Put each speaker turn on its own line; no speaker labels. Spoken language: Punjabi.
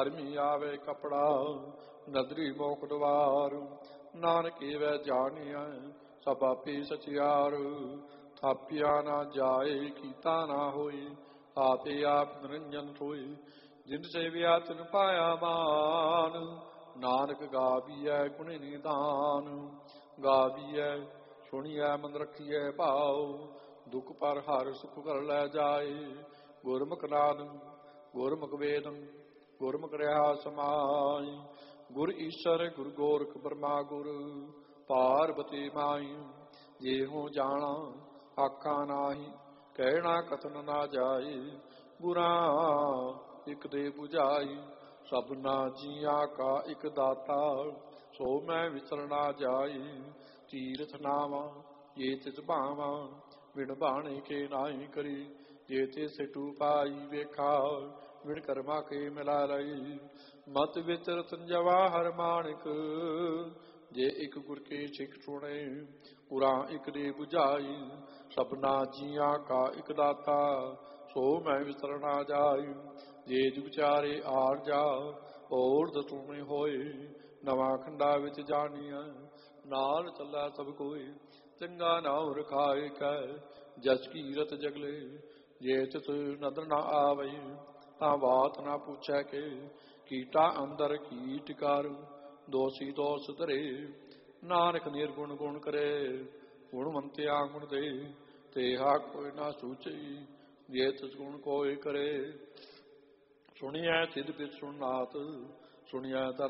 ਧਰਮੀ ਆਵੇ ਕਪੜਾ ਨਦਰੀ ਮੋਖ ਦਵਾਰ। ਨਾਨਕ ਏਵੈ ਜਾਣਿਆ ਸਭ ਆਪੇ ਸਚਿਆਰ। ਥਾਪਿਆ ਨਾ ਜਾਏ ਕੀਤਾ ਨਾ ਹੋਏ ਆਪੇ ਆਪ ਨਿਰੰਜਨ ਸੋਏ। ਜਿਨ ਸੇਵਿਆ ਤਿਨ ਪਾਇਆ ਮਾਨ ਨਾਨਕ ਗਾਵੀਐ ਗੁਣ ਨਿਦਾਨ। ਗਾਵੀਐ ਸੁਣੀਐ ਮਨ ਰਖੀਐ ਭਾਉ ਦੁਖ ਪਰ ਹਰ ਸੁਖ ਕਰ ਲੈ ਜਾਏ। ਗੁਰਮੁਖ ਨਾਦ ਗੁਰਮੁਖ ਵੇਦ ਗੁਰਮੁਖ ਰਿਹਾ ਸਮਾਈ। ਗੁਰ ਈਸ਼ਰ ਗੁਰ ਗੋਰਖ ਬਰਮਾ ਗੁਰ ਪਾਰਬਤੀ ਮਾਈ। ਜਿਹੋ ਜਾਣਾ ਆਖਾਂ ਨਾਹੀ ਕਹਿਣਾ ਕਥਨ ਨਾ ਜਾਏ। ਗੁਰਾਂ ਇਕ ਦੇ 부ਝਾਈ ਸਭਨਾ ਜੀਆਂ ਕਾ ਇਕ ਦਾਤਾ ਸੋ ਮੈਂ ਵਿਸਰ ਨਾ ਜਾਈ। ਤੀਰਥ ਨਾਵਾਂ ਜੇ ਤਿਸ ਭਾਵਾਂ ਬਿਨ ਬਾਣੇ ਕੇ ਨਾਹੀ ਕਰੀ। ਜੇ ਤੇ ਸਿਟੂ ਪਾਈ ਵੇਖਾ ਬਿਨ ਕਰਮਾ ਕੇ ਮਿਲਾ ਰਹੀ। ਮਤ ਵਿਚਰਤ ਜਵਾਹਰ ਮਾਣਿਕ ਜੇ ਇਕ ਗੁਰ ਕੇ ਸਿੱਖ ਸੁਣੇ। ਗੁਰਾਂ ਇਕ ਦੇ 부ਝਾਈ ਸਭਨਾ ਜੀਆਂ ਕਾ ਇਕ ਦਾਤਾ ਸੋ ਮੈਂ ਵਿਸਰ ਨਾ ਜਾਈ। ਜੇ ਜੁਗ ਚਾਰੇ ਆਰ ਜਾ ਔਰ ਦਤੂਮੇ ਹੋਏ। ਨਵਾਂ ਖੰਡਾ ਵਿੱਚ ਜਾਣੀਆਂ ਨਾਲ ਚੱਲਾ ਸਭ ਕੋਈ। ਚੰਗਾ ਨਾਮ ਰਖਾਏ ਕੈ ਜਸ ਕੀਰਤ ਜਗਲੇ। ਜੇ ਤਿਸ ਨਦਰ ਨਾ ਆਵੇ ਤਾਂ ਬਾਤ ਨਾ ਪੁੱਛੈ ਕੇ। ਕੀਟਾ ਅੰਦਰ ਕੀਟ ਕਰ ਦੋਸੀ ਦੋਸ ਧਰੇ। ਨਾਨਕ ਨਿਰਗੁਣ ਗੁਣ ਕਰੇ ਗੁਣਵੰਤਿਆ ਗੁਣ ਦੇ। ਤੇਹਾ ਕੋਈ ਨਾ ਸੂਚੀ ਜੇ ਤਿਸ ਗੁਣ ਕੋਈ ਕਰੇ। ਸੁਣਿਐ ਸਿਧ ਪਿਤ ਸੁਣਨਾਥ ਸੁਣਿਐ ਦਰ